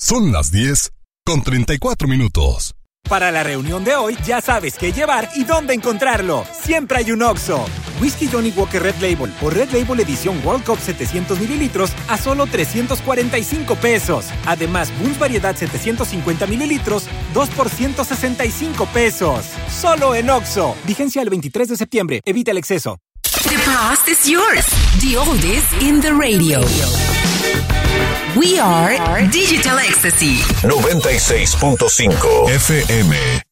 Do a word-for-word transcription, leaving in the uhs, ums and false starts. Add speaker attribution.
Speaker 1: Son las diez con treinta y cuatro minutos.
Speaker 2: Para la reunión de hoy, ya sabes qué llevar y dónde encontrarlo. Siempre hay un Oxxo. Whisky Johnny Walker Red Label o Red Label Edición World Cup setecientos mililitros a solo trescientos cuarenta y cinco pesos. Además, Boone's Variedad setecientos cincuenta mililitros, dos por ciento sesenta y cinco pesos. Solo en Oxxo. Vigencia el veintitrés de septiembre. Evita el exceso.
Speaker 3: The past is yours. The oldies in the radio. We are Digital Ecstasy.
Speaker 4: noventa y seis punto cinco F M.